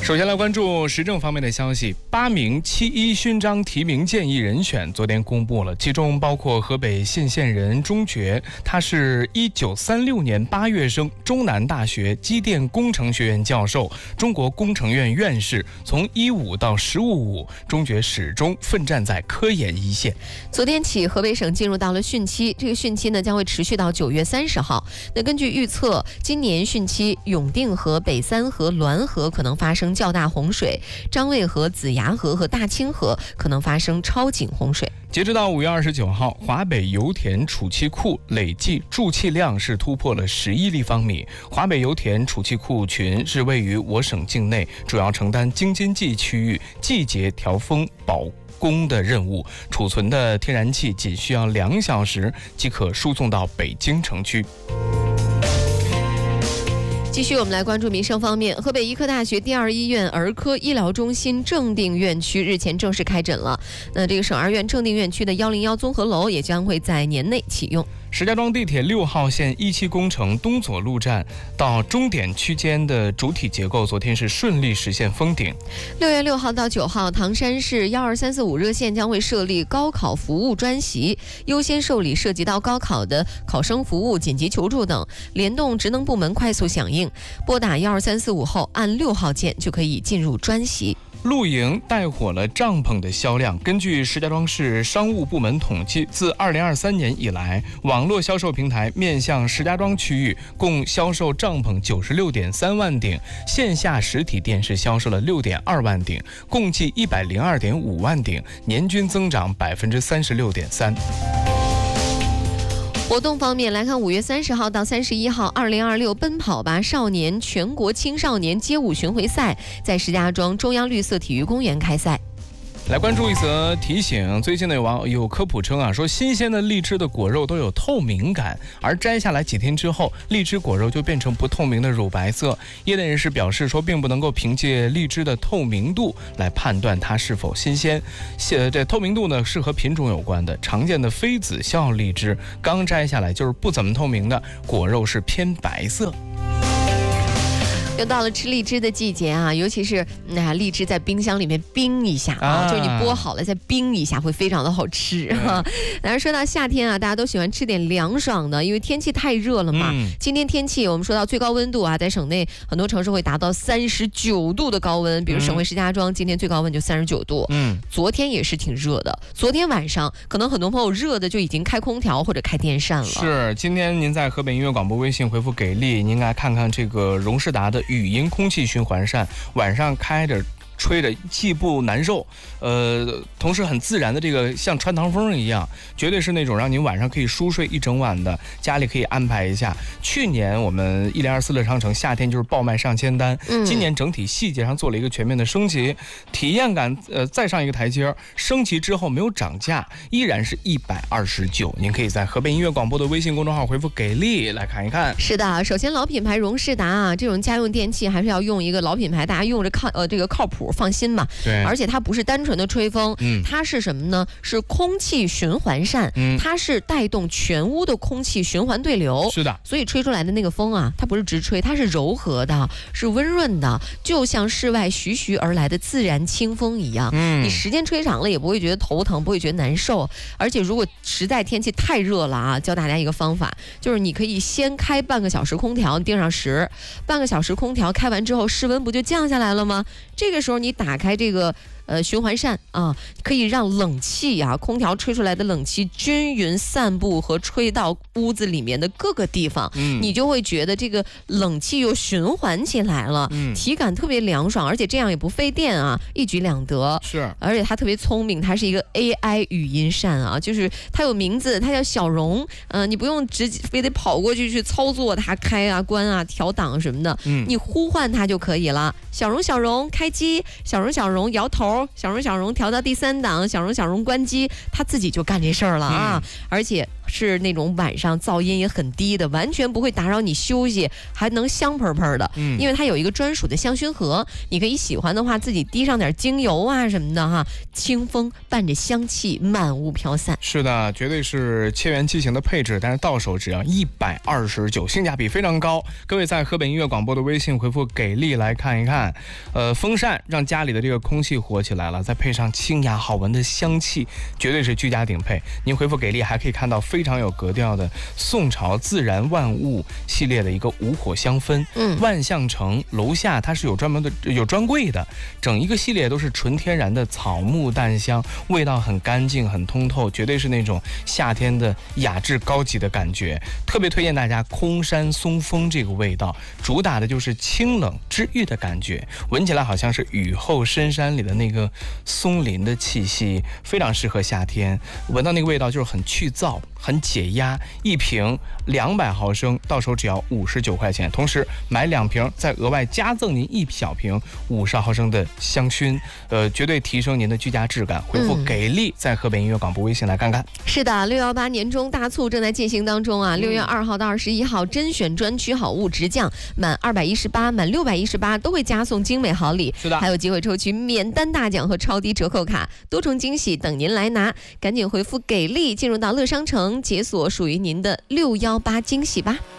首先来关注时政方面的消息，8名7·1勋章提名建议人选昨天公布了，其中包括河北信县人钟觉，他是1936年8月生，中南大学机电工程学院教授，中国工程院院士。从15到15，钟觉始终奋战在科研一线。 昨天起，河北省进入到了汛期，这个汛期呢将会持续到9月30号。那根据预测，今年汛期永定河、北三河、滦河可能发生较大洪水，张卫河、子牙河和大清河可能发生超警洪水。 截止到5月29号，华北油田储气库累计注气量是突破了10亿立方米。华北油田储气库群是位于我省境内，主要承担京津冀区域季节调峰保供的任务，储存的天然气仅需要2小时即可输送到北京城区。 继续，我们来关注民生方面。河北医科大学第2医院儿科医疗中心正定院区日前正式开诊了。那这个省二院正定院区的101综合楼也将会在年内启用。 石家庄地铁6号线1期工程东左路站到终点区间的主体结构昨天是顺利实现封顶。 6月6号到9号，唐山市12345热线将会设立高考服务专席，优先受理涉及到高考的考生服务、紧急求助等，联动职能部门快速响应。拨打12345后，按6号键就可以进入专席。 露营带火了帐篷的销量。根据石家庄市商务部门统计，自2023年以来，网络销售平台面向石家庄区域共销售帐篷96.3万顶，线下实体店是销售了6.2万顶，共计102.5万顶，年均增长36.3%。 活动方面来看，5月30号到31号，2026奔跑吧少年全国青少年街舞巡回赛在石家庄中央绿色体育公园开赛。 来关注一则提醒，最近的网友科普称说新鲜的荔枝的果肉都有透明感，而摘下来几天之后，荔枝果肉就变成不透明的乳白色。业内人士表示说，并不能够凭借荔枝的透明度来判断它是否新鲜。这透明度呢是和品种有关的，常见的非紫校荔枝刚摘下来就是不怎么透明的，果肉是偏白色。 又到了吃荔枝的季节啊，尤其是荔枝在冰箱里面冰一下啊，就是你剥好了再冰一下，会非常的好吃啊。然后说到夏天啊，大家都喜欢吃点凉爽的，因为天气太热了嘛。今天天气我们说到最高温度啊，在省内很多城市会达到39度的高温，比如省会石家庄今天最高温就39度。昨天也是挺热的，昨天晚上可能很多朋友热的就已经开空调或者开电扇了。 是，今天您在河北音乐广播微信回复给力，您来看看这个荣仕达的语音空气循环扇，晚上开着吹着既不难受，同时很自然的这个像穿堂风一样，绝对是那种让您晚上可以熟睡一整晚的，家里可以安排一下。去年我们104乐商城夏天就是爆卖上千单，今年整体细节上做了一个全面的升级，体验感再上一个台阶，升级之后没有涨价，依然是129。您可以在河北音乐广播的微信公众号回复给力来看一看。 是的，首先老品牌荣仕达啊，这种家用电器还是要用一个老品牌，大家用着这个靠谱。放心嘛， 对， 而且它不是单纯的吹风，它是什么呢？是空气循环扇，它是带动全屋的空气循环对流， 是的， 所以吹出来的那个风啊，它不是直吹，它是柔和的，是温润的，就像室外徐徐而来的自然清风一样。你时间吹长了也不会觉得头疼，不会觉得难受。而且如果实在天气太热了啊，教大家一个方法，就是你可以先开半个小时空调，定上时，半个小时空调开完之后，室温不就降下来了吗？这个时候你打开这个循环扇啊，可以让冷气啊，空调吹出来的冷气均匀散布和吹到屋子里面的各个地方，你就会觉得这个冷气又循环起来了，体感特别凉爽，而且这样也不费电啊，一举两得。 是， 而且它特别聪明，它是一个 AI 语音扇啊，就是它有名字，它叫小荣，你不用直接非得跑过去操作它开啊、关啊、调档什么的，你呼唤它就可以了。小荣小荣开机，小荣小荣摇头，小荣小荣调到第3档，小荣小荣关机，它自己就干这事儿了啊！而且是那种晚上噪音也很低的，完全不会打扰你休息，还能香喷喷的。因为它有一个专属的香薰盒，你可以喜欢的话自己滴上点精油啊什么的哈，清风伴着香气满屋飘散。 是的，绝对是千元机型的配置，但是到手只要129，性价比非常高。各位在河北音乐广播的微信回复给力来看一看。风扇让家里的这个空气活起来了，再配上清雅好闻的香气，绝对是居家顶配。您回复给力还可以看到非常有格调的宋朝自然万物系列的一个无火香氛。万象城楼下它是有专门的有专柜的，整一个系列都是纯天然的草木淡香，味道很干净很通透，绝对是那种夏天的雅致高级的感觉。特别推荐大家空山松风这个味道，主打的就是清冷治愈的感觉，闻起来好像是雨后深山里的那个松林的气息，非常适合夏天。闻到那个味道就是很去燥很解压。一瓶200毫升到手只要59块钱，同时买2瓶再额外加赠您1小瓶50毫升的香薰，绝对提升您的居家质感。回复给力在河北音乐广播微信来看看。 是的，618年终大促正在进行当中啊！6月2号到21号甄选专区好物直降，满218、满618都会加送精美好礼。 是的， 还有机会抽取免单大奖和超低折扣卡，多重惊喜等您来拿。赶紧回复给力，进入到乐商城解锁属于您的618惊喜吧。